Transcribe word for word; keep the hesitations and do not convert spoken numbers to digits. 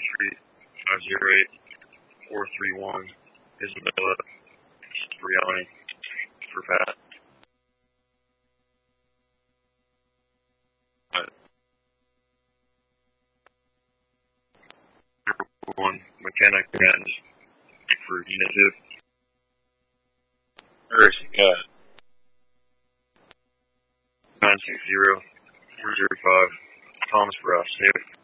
three five zero eight four three one. Isabella Briani for Pat. One mechanic and for unit two. Where is he got? Nine six zero four zero five. Thomas Rouse.